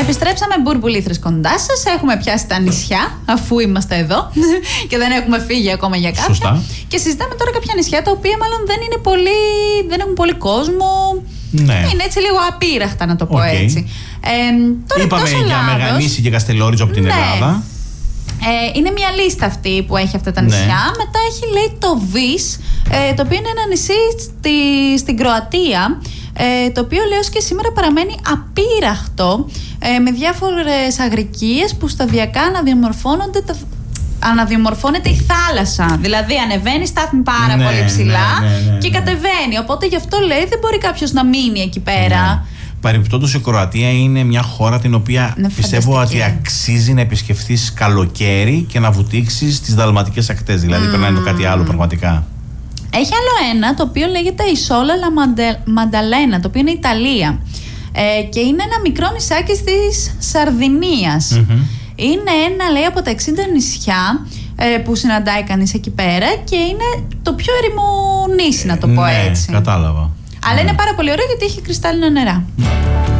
Επιστρέψαμε, Μπουρμπουλήθρες, κοντά σας. Έχουμε πιάσει τα νησιά, αφού είμαστε εδώ και δεν έχουμε φύγει ακόμα για κάποια. Σωστά. Και συζητάμε τώρα κάποια νησιά τα οποία μάλλον δεν έχουν πολύ κόσμο. Ναι. Είναι έτσι λίγο απείραχτα, να το πω έτσι. Τώρα, είπαμε για Μεγανήσι και Καστελόριζο από την Ελλάδα. Είναι μια λίστα αυτή που έχει αυτά τα νησιά. Μετά έχει, λέει, το Βις, το οποίο είναι ένα νησί στην Κροατία, το οποίο, λέω, και σήμερα παραμένει απείραχτο, με διάφορες αγρικίες που σταδιακά αναδιαμορφώνεται η θάλασσα. Δηλαδή ανεβαίνει, στάθμη πάρα πολύ ψηλά και κατεβαίνει. Οπότε γι' αυτό, λέει, δεν μπορεί κάποιος να μείνει εκεί πέρα. Παρεμπιπτόντως, η Κροατία είναι μια χώρα την οποία πιστεύω ότι αξίζει να επισκεφθείς καλοκαίρι και να βουτήξεις τις δαλματικές ακτές. Δηλαδή περνάει το κάτι άλλο πραγματικά. Έχει άλλο ένα το οποίο λέγεται Ισόλα Λα Μανταλένα, το οποίο είναι Ιταλία. Και είναι ένα μικρό νησάκι της Σαρδινίας. Είναι ένα, λέει, από τα 60 νησιά που συναντάει κανείς εκεί πέρα και είναι το πιο ερημό νήσι, να το πω έτσι. Κατάλαβα. Αλλά είναι πάρα πολύ ωραίο γιατί έχει κρυστάλλινα νερά.